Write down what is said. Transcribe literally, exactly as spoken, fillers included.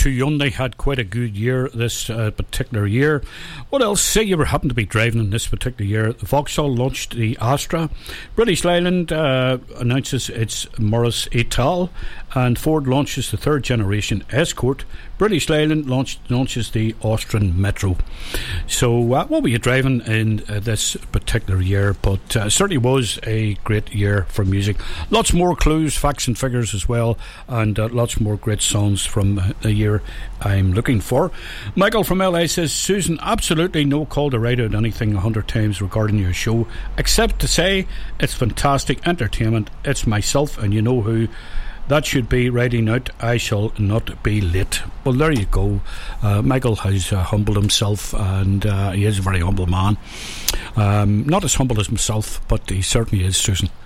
to Hyundai had quite a good year this uh, particular year. What else? Say you were happened to be driving in this particular year. Vauxhall launched the Astra. British Leyland uh, announces its Morris Etal, and Ford launches the third generation Escort. British Leyland launched, launches the Austrian Metro. So uh, what were you driving in uh, this particular year? But uh, certainly was a great year for music. Lots more clues, facts and figures as well, and uh, lots more great songs from uh, the year I'm looking for. Michael from L A says, Susan, absolutely no call to write out anything a hundred times regarding your show, except to say it's fantastic entertainment. It's myself and you know who. That should be writing out, I shall not be late. Well, there you go. Uh, Michael has uh, humbled himself, and uh, he is a very humble man. Um, not as humble as myself, but he certainly is, Susan.